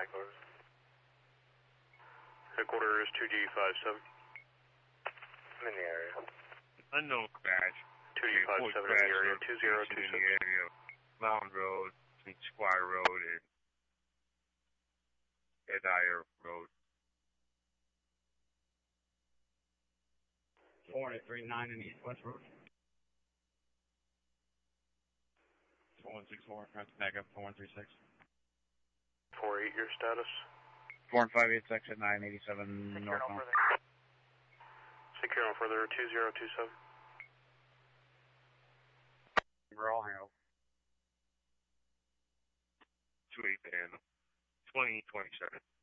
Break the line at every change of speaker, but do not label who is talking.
Headquarters. Headquarters 2G57. I'm in the area.
Unknown crash.
2G57 in the area, 2026.
In the area, Mountain Road, between Squire Road and Dyer Road.
4839 in East West Road. 4164, back up 4136.
48, your status?
4158, section 987 northbound.
Secure no further, 2027.
We're all handled.
28 and 2027.